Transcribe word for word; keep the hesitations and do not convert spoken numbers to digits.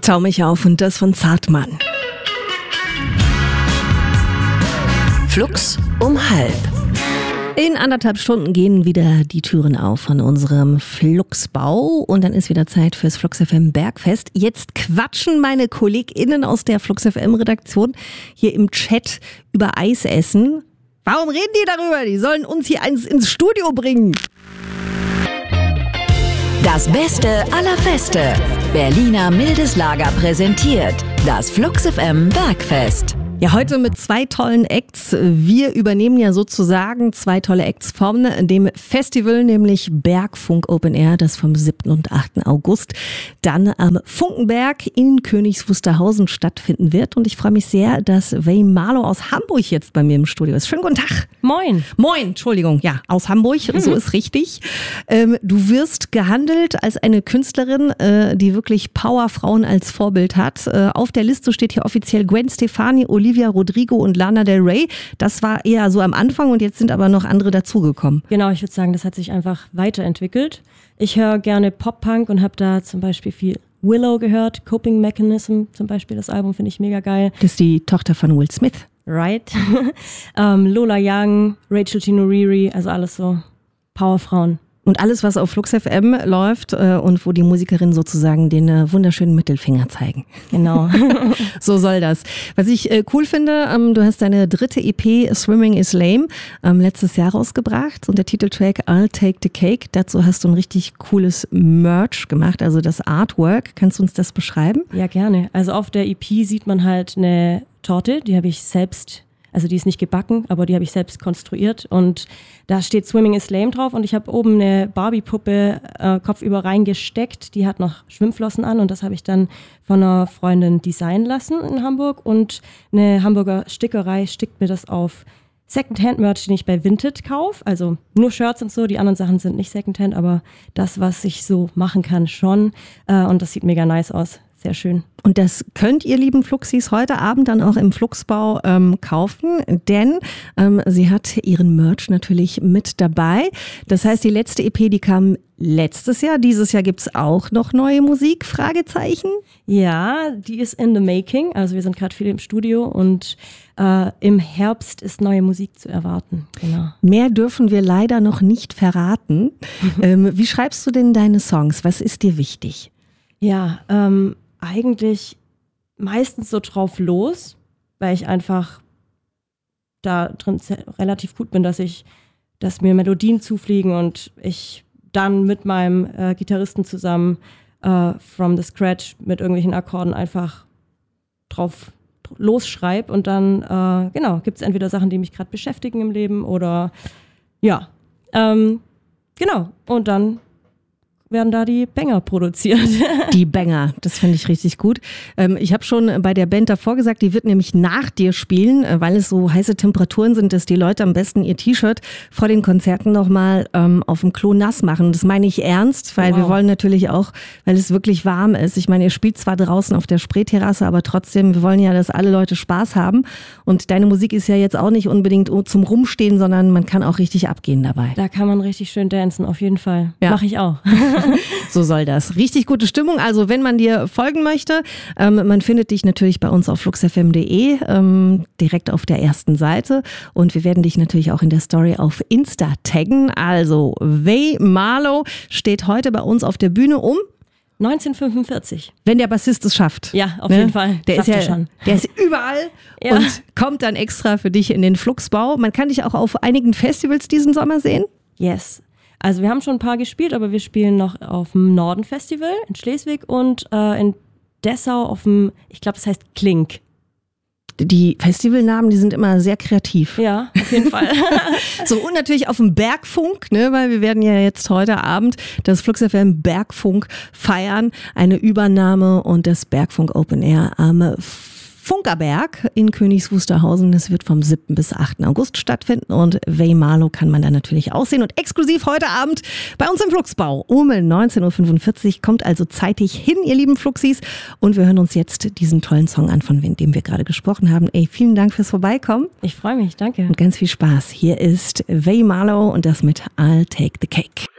Tau mich auf und das von Zartmann. Flux um halb. In anderthalb Stunden gehen wieder die Türen auf von unserem Fluxbau und dann ist wieder Zeit fürs Flux F M Bergfest. Jetzt quatschen meine KollegInnen aus der Flux F M Redaktion hier im Chat über Eisessen. Warum reden die darüber? Die sollen uns hier eins ins Studio bringen. Das Beste aller Feste. Berliner Mildes Lager präsentiert das Flux F M Bergfest. Ja, heute mit zwei tollen Acts. Wir übernehmen ja sozusagen zwei tolle Acts von dem Festival, nämlich Bergfunk Open Air, das vom siebten und achten August dann am Funkenberg in Königs Wusterhausen stattfinden wird. Und ich freue mich sehr, dass Wei Marlow aus Hamburg jetzt bei mir im Studio ist. Schönen guten Tag. Moin. Moin, Entschuldigung, ja, aus Hamburg, mhm. So ist richtig. Ähm, du wirst gehandelt als eine Künstlerin, äh, die wirklich Powerfrauen als Vorbild hat. Äh, auf der Liste steht hier offiziell Gwen Stefani, Olivia Rodrigo und Lana Del Rey. Das war eher so am Anfang und jetzt sind aber noch andere dazugekommen. Genau, ich würde sagen, das hat sich einfach weiterentwickelt. Ich höre gerne Pop-Punk und habe da zum Beispiel viel Willow gehört. Coping Mechanism zum Beispiel, das Album finde ich mega geil. Das ist die Tochter von Will Smith. Right. ähm, Lola Young, Rachel Tinoriri, also alles so Powerfrauen. Und alles, was auf Flux F M läuft äh, und wo die Musikerinnen sozusagen den äh, wunderschönen Mittelfinger zeigen. Genau. So soll das. Was ich äh, cool finde, ähm, du hast deine dritte E P Swimming is Lame ähm, letztes Jahr rausgebracht und der Titeltrack I'll Take the Cake. Dazu hast du ein richtig cooles Merch gemacht, also das Artwork. Kannst du uns das beschreiben? Ja, gerne. Also auf der E P sieht man halt eine Torte, die habe ich selbst Also die ist nicht gebacken, aber die habe ich selbst konstruiert und da steht Swimming is Lame drauf und ich habe oben eine Barbie-Puppe äh, kopfüber reingesteckt, die hat noch Schwimmflossen an und das habe ich dann von einer Freundin designen lassen in Hamburg und eine Hamburger Stickerei stickt mir das auf Secondhand-Merch, den ich bei Vinted kaufe, also nur Shirts und so, die anderen Sachen sind nicht Secondhand, aber das, was ich so machen kann, schon äh, und das sieht mega nice aus. Sehr schön. Und das könnt ihr, lieben Fluxis, heute Abend dann auch im Fluxbau ähm, kaufen, denn ähm, sie hat ihren Merch natürlich mit dabei. Das heißt, die letzte E P, die kam letztes Jahr. Dieses Jahr gibt's auch noch neue Musik, Fragezeichen? Ja, die ist in the making. Also wir sind gerade viel im Studio und äh, im Herbst ist neue Musik zu erwarten. Genau. Mehr dürfen wir leider noch nicht verraten. ähm, wie schreibst du denn deine Songs? Was ist dir wichtig? Ja, ähm, eigentlich meistens so drauf los, weil ich einfach da drin relativ gut bin, dass ich, dass mir Melodien zufliegen und ich dann mit meinem äh, Gitarristen zusammen äh, from the scratch mit irgendwelchen Akkorden einfach drauf losschreibe und dann, äh, genau, gibt es entweder Sachen, die mich gerade beschäftigen im Leben oder ja, ähm, genau, und dann werden da die Banger produziert. Die Banger, das finde ich richtig gut. Ähm, ich habe schon bei der Band davor gesagt, die wird nämlich nach dir spielen, weil es so heiße Temperaturen sind, dass die Leute am besten ihr T-Shirt vor den Konzerten nochmal ähm, auf dem Klo nass machen. Das meine ich ernst, weil wow. Wir wollen natürlich auch, weil es wirklich warm ist. Ich meine, ihr spielt zwar draußen auf der Spreeterrasse, aber trotzdem, wir wollen ja, dass alle Leute Spaß haben. Und deine Musik ist ja jetzt auch nicht unbedingt zum Rumstehen, sondern man kann auch richtig abgehen dabei. Da kann man richtig schön dancen, auf jeden Fall. Ja. Mache ich auch. So soll das. Richtig gute Stimmung. Also wenn man dir folgen möchte, ähm, man findet dich natürlich bei uns auf flux f m punkt d e, ähm, direkt auf der ersten Seite. Und wir werden dich natürlich auch in der Story auf Insta taggen. Also Wei Marlow steht heute bei uns auf der Bühne um neunzehnhundertfünfundvierzig. Wenn der Bassist es schafft. Ja, auf ne? jeden Fall. Der ist ja schon. Der ist überall ja. Und kommt dann extra für dich in den Fluxbau. Man kann dich auch auf einigen Festivals diesen Sommer sehen. Yes. Also wir haben schon ein paar gespielt, aber wir spielen noch auf dem Norden-Festival in Schleswig und äh, in Dessau auf dem, ich glaube, das heißt Klink. Die Festivalnamen, die sind immer sehr kreativ. Ja, auf jeden Fall. So, und natürlich auf dem Bergfunk, ne, weil wir werden ja jetzt heute Abend das Flux F M Bergfunk feiern. Eine Übernahme und das Bergfunk Open Air am Funkerberg in Königs Wusterhausen. Das wird vom siebten bis achten August stattfinden und Wei Marlow kann man da natürlich auch sehen. Und exklusiv heute Abend bei uns im Fluxbau um neunzehn Uhr fünfundvierzig. Kommt also zeitig hin, ihr lieben Fluxis. Und wir hören uns jetzt diesen tollen Song an, von dem wir gerade gesprochen haben. Ey, vielen Dank fürs Vorbeikommen. Ich freue mich, danke. Und ganz viel Spaß. Hier ist Wei Marlow und das mit I'll Take the Cake.